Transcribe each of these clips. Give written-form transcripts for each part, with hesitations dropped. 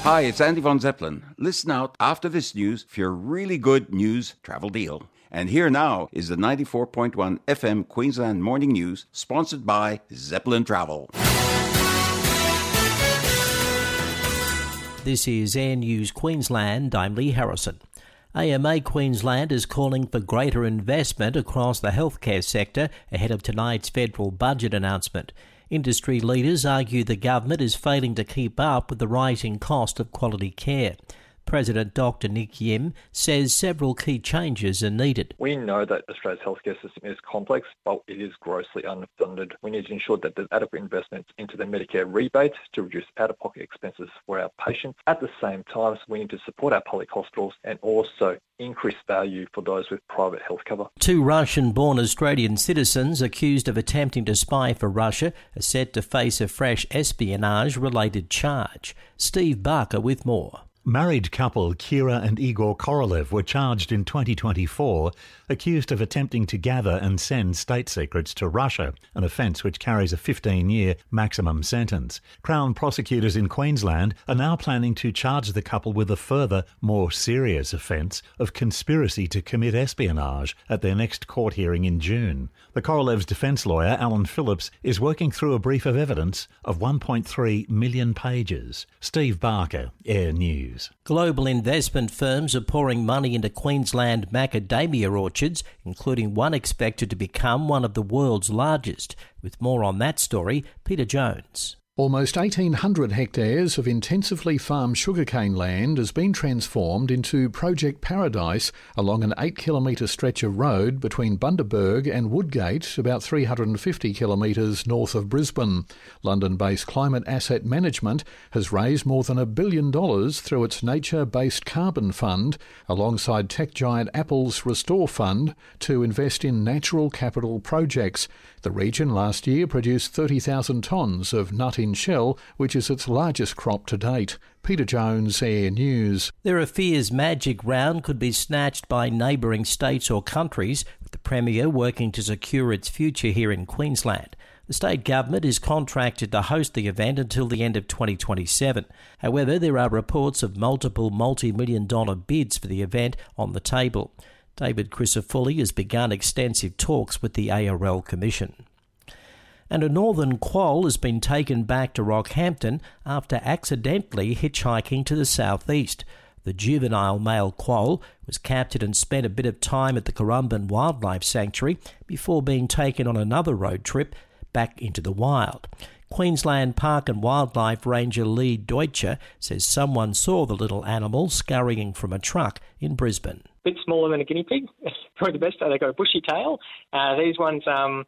Hi, it's Andy von Zeppelin. Listen out after this news for your really good news travel deal. And here now is the 94.1 FM Queensland Morning News, sponsored by Zeppelin Travel. This is Air News Queensland. I'm Lee Harrison. AMA Queensland is calling for greater investment across the healthcare sector ahead of tonight's federal budget announcement. Industry leaders argue the government is failing to keep up with the rising cost of quality care. President Dr Nick Yim says several key changes are needed. We know that Australia's healthcare system is complex, but it is grossly underfunded. We need to ensure that there's adequate investments into the Medicare rebates to reduce out-of-pocket expenses for our patients. At the same time, we need to support our public hospitals and also increase value for those with private health cover. Two Russian-born Australian citizens accused of attempting to spy for Russia are set to face a fresh espionage-related charge. Steve Barker with more. Married couple Kira and Igor Korolev were charged in 2024, accused of attempting to gather and send state secrets to Russia, an offence which carries a 15-year maximum sentence. Crown prosecutors in Queensland are now planning to charge the couple with a further, more serious offence of conspiracy to commit espionage at their next court hearing in June. The Korolevs' defence lawyer, Alan Phillips, is working through a brief of evidence of 1.3 million pages. Steve Barker, Air News. Global investment firms are pouring money into Queensland macadamia orchards, including one expected to become one of the world's largest. With more on that story, Peter Jones. Almost 1,800 hectares of intensively farmed sugarcane land has been transformed into Project Paradise along an 8-kilometre stretch of road between Bundaberg and Woodgate, about 350 kilometres north of Brisbane. London-based Climate Asset Management has raised more than $1 billion through its nature-based carbon fund, alongside tech giant Apple's Restore Fund, to invest in natural capital projects. The region last year produced 30,000 tonnes of nut in shell, which is its largest crop to date. Peter Jones, Air News. There are fears Magic Round could be snatched by neighbouring states or countries, with the Premier working to secure its future here in Queensland. The state government is contracted to host the event until the end of 2027. However, there are reports of multiple multi-million-dollar bids for the event on the table. David Crisafulli has begun extensive talks with the ARL Commission. And a northern quoll has been taken back to Rockhampton after accidentally hitchhiking to the southeast. The juvenile male quoll was captured and spent a bit of time at the Currumbin Wildlife Sanctuary before being taken on another road trip back into the wild. Queensland Park and Wildlife Ranger Lee Deutscher says someone saw the little animal scurrying from a truck in Brisbane. Bit smaller than a guinea pig, probably the best. They've got a bushy tail. These ones,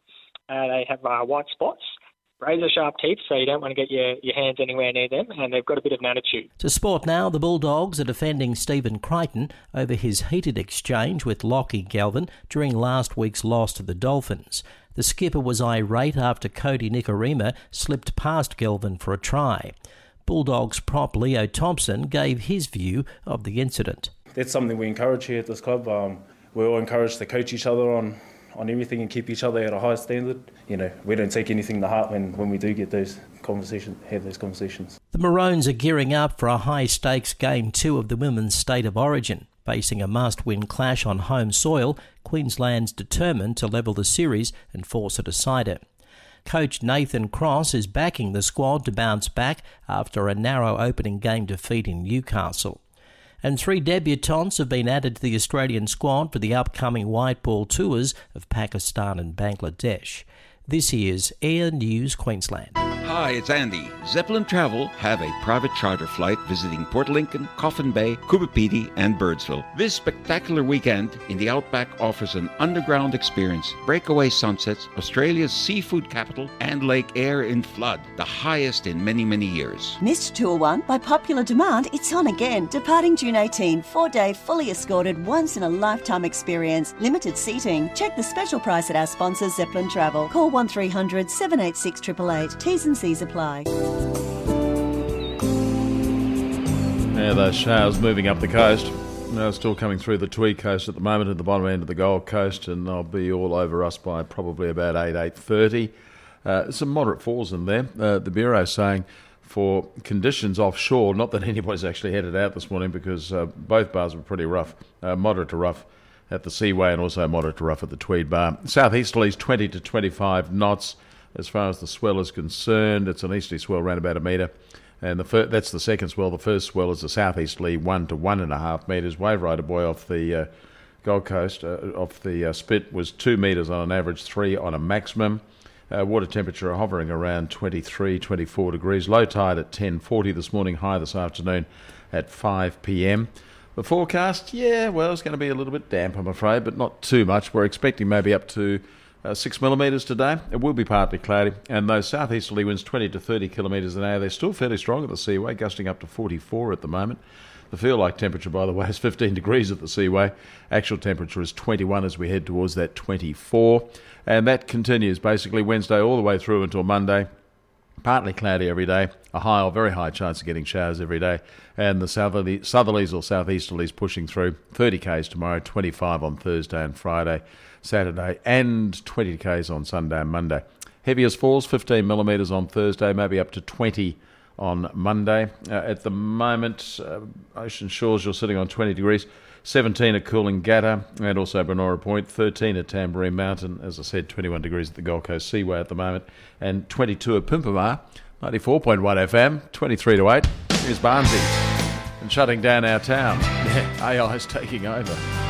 they have white spots, razor sharp teeth, so you don't want to get your hands anywhere near them, and they've got a bit of an attitude. To sport now, the Bulldogs are defending Stephen Crichton over his heated exchange with Lachie Galvin during last week's loss to the Dolphins. The skipper was irate after Cody Nikorima slipped past Galvin for a try. Bulldogs prop Leo Thompson gave his view of the incident. That's something we encourage here at this club. We all encourage to coach each other on everything and keep each other at a high standard. You know, we don't take anything to heart when we do get those conversations, have those conversations. The Maroons are gearing up for a high-stakes Game 2 of the Women's State of Origin. Facing a must-win clash on home soil, Queensland's determined to level the series and force a decider. Coach Nathan Cross is backing the squad to bounce back after a narrow opening game defeat in Newcastle. And 3 debutantes have been added to the Australian squad for the upcoming white ball tours of Pakistan and Bangladesh. This is Air News Queensland. Hi, it's Andy. Zeppelin Travel have a private charter flight visiting Port Lincoln, Coffin Bay, Coopabidi, and Birdsville. This spectacular weekend in the Outback offers an underground experience, breakaway sunsets, Australia's seafood capital, and Lake Eyre in flood, the highest in many, many years. Missed Tour 1? By popular demand, it's on again. Departing June 18, 4-day, fully escorted, once-in-a-lifetime experience. Limited seating. Check the special price at our sponsor, Zeppelin Travel. Call 1300 786 888. T's and C's apply. Yeah, those showers moving up the coast. Now still coming through the Tweed Coast at the moment at the bottom end of the Gold Coast, and they'll be all over us by probably about 8:30. Some moderate falls in there. The Bureau saying for conditions offshore. Not that anybody's actually headed out this morning, because both bars were pretty rough, moderate to rough at the Seaway and also moderate to rough at the Tweed Bar. Southeasterlies 20 to 25 knots. As far as the swell is concerned, it's an easterly swell around about a metre. And that's the second swell. The first swell is a southeasterly 1 to 1.5 metres. Wave Rider Buoy off the Gold Coast, off the Spit, was 2 metres on an average, 3 on a maximum. Water temperature hovering around 23, 24 degrees. Low tide at 10:40 this morning, high this afternoon at 5 p.m. The forecast, it's going to be a little bit damp, I'm afraid, but not too much. We're expecting maybe up to 6 millimetres today. It will be partly cloudy, and those southeasterly winds 20 to 30 kilometres an hour. They're still fairly strong at the Seaway, gusting up to 44 at the moment. The feel-like temperature, by the way, is 15 degrees at the Seaway. Actual temperature is 21 as we head towards that 24. And that continues basically Wednesday all the way through until Monday. Partly cloudy every day, a high or very high chance of getting showers every day. And the southerlies or southeasterlies pushing through. 30 k's tomorrow, 25 on Thursday and Friday, Saturday, and 20 k's on Sunday and Monday. Heaviest falls, 15 millimetres on Thursday, maybe up to 20 on Monday. At the moment, Ocean Shores, you're sitting on 20 degrees, 17 at Coolangatta and also Benora Point, 13 at Tamborine Mountain, as I said, 21 degrees at the Gold Coast Seaway at the moment, and 22 at Pimpamar, 94.1 FM, 23 to 8. Here's Barnsey, and shutting down our town. AI is taking over.